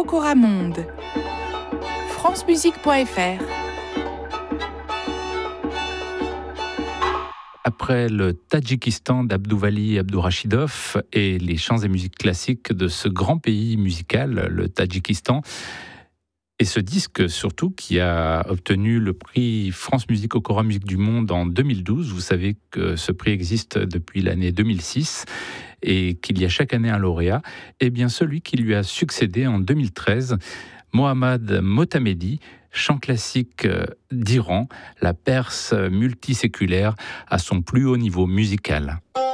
Okora Monde. francemusique.fr. Après le Tadjikistan d'Abdouvali Abdourachidov et les chants et musiques classiques de ce grand pays musical, le Tadjikistan, et ce disque surtout qui a obtenu le prix France Musique Okora Musique du Monde en 2012. Vous savez que ce prix existe depuis l'année 2006 et qu'il y a chaque année un lauréat. Et bien celui qui lui a succédé en 2013, Mohammad Motamedi, chant classique d'Iran, la Perse multiséculaire à son plus haut niveau musical.